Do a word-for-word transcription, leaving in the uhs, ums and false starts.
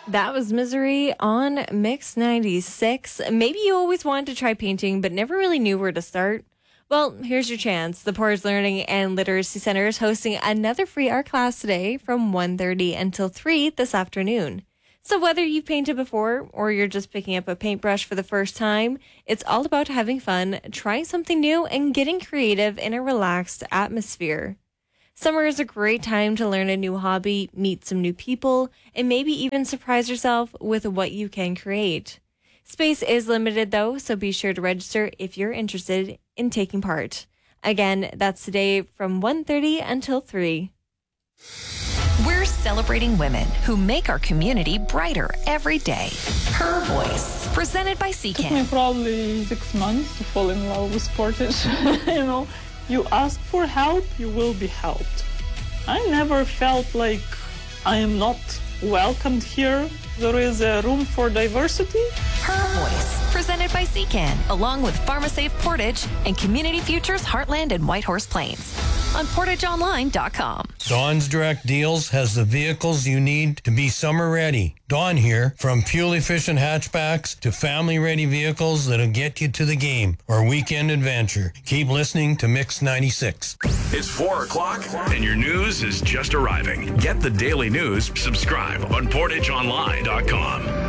That was Misery on Mix ninety-six. Maybe you always wanted to try painting, but never really knew where to start. Well, here's your chance. The Portage Learning and Literacy Center is hosting another free art class today from one thirty until three this afternoon. So whether you've painted before or you're just picking up a paintbrush for the first time, it's all about having fun, trying something new, and getting creative in a relaxed atmosphere. Summer is a great time to learn a new hobby, meet some new people, and maybe even surprise yourself with what you can create. Space is limited though, so be sure to register if you're interested in taking part. Again, that's today from one thirty until three. We're celebrating women who make our community brighter every day. Her Voice, presented by It took me Secan. probably six months to fall in love with Portage. You know, you ask for help, you will be helped. I never felt like I am not welcomed here. There is a room for diversity. Her Voice, presented by Secan, along with PharmaSafe Portage and Community Futures Heartland and Whitehorse Plains on portage online dot com. Dawn's Direct Deals has the vehicles you need to be summer ready. Dawn here, from fuel-efficient hatchbacks to family-ready vehicles that'll get you to the game or weekend adventure. Keep listening to Mix ninety-six. It's four o'clock, and your news is just arriving. Get the daily news, subscribe on portage online dot com.